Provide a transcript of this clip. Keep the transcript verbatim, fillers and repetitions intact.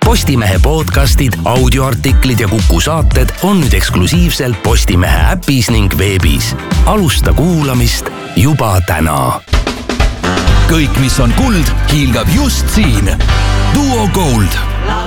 Postimehe podcastid, audioartiklid ja Kuku saated on nüüd eksklusiivselt Postimehe äpis ning veebis. Alusta kuulamist juba täna. Kõik, mis on kuld, hiilgab just siin. Duo Gold.